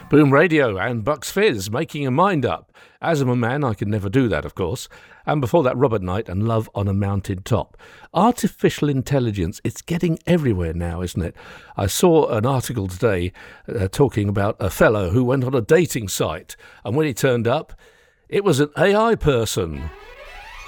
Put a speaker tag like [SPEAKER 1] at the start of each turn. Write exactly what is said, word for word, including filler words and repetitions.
[SPEAKER 1] Boom Radio and Bucks Fizz, Making a Mind Up. As I'm a man, I could never do that, of course. And before that, Robert Knight and Love on a Mountain Top. Artificial intelligence, it's getting everywhere now, isn't it? I saw an article today uh, talking about a fellow who went on a dating site, and when he turned up, it was an A I person.